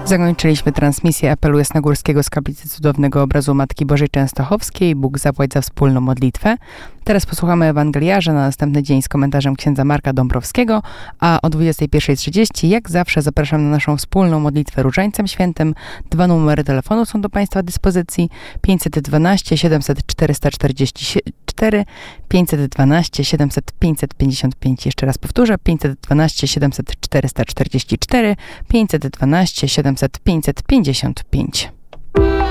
Zakończyliśmy transmisję apelu jasnogórskiego z kaplicy cudownego obrazu Matki Bożej Częstochowskiej. Bóg zapłać za wspólną modlitwę. Teraz posłuchamy Ewangeliarza na następny dzień z komentarzem księdza Marka Dąbrowskiego, a o 21:30 jak zawsze zapraszam na naszą wspólną modlitwę Różańcem Świętym. 2 numery telefonu są do Państwa dyspozycji: 512 700 444, 512 700 555. Jeszcze raz powtórzę: 512 700 444, 512 700 555.